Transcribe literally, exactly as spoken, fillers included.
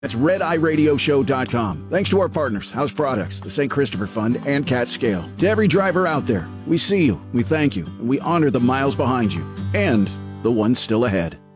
That's red eye radio show dot com. Thanks to our partners, House Products, the Saint Christopher Fund, and Cat Scale. To every driver out there, we see you, we thank you, and we honor the miles behind you, and the ones still ahead.